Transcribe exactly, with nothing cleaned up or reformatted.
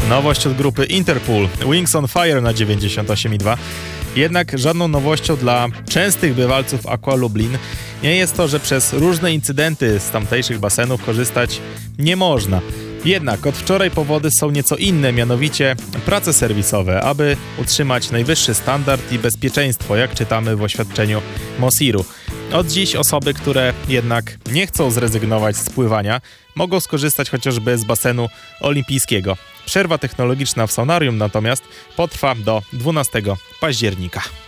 Nowość od grupy Interpol, Wings on Fire na dziewięćdziesiąt osiem i dwa. Jednak żadną nowością dla częstych bywalców Aqua Lublin nie jest to, że przez różne incydenty z tamtejszych basenów korzystać nie można. Jednak od wczoraj powody są nieco inne, mianowicie prace serwisowe, aby utrzymać najwyższy standard i bezpieczeństwo, jak czytamy w oświadczeniu Mosiru. Od dziś osoby, które jednak nie chcą zrezygnować z pływania, mogą skorzystać chociażby z basenu olimpijskiego. Przerwa technologiczna w saunarium natomiast potrwa do dwunastego października.